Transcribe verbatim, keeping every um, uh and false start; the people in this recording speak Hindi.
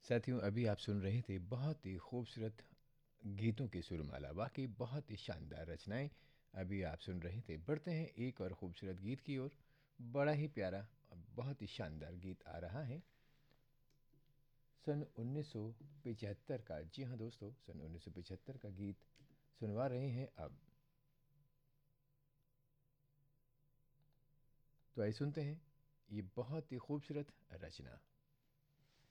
साथियों, अभी आप सुन रहे थे बहुत ही खूबसूरत गीतों की सुरमाला। वाकई बहुत ही शानदार रचनाएं अभी आप सुन रहे थे। बढ़ते हैं एक और खूबसूरत गीत की ओर। बड़ा ही प्यारा और बहुत ही शानदार गीत आ रहा है सन उन्नीस सौ पचहत्तर का। जी हाँ दोस्तों, सन उन्नीस सौ पचहत्तर का गीत सुनवा रहे हैं अब। तो आइए सुनते हैं ये बहुत ही खूबसूरत रचना।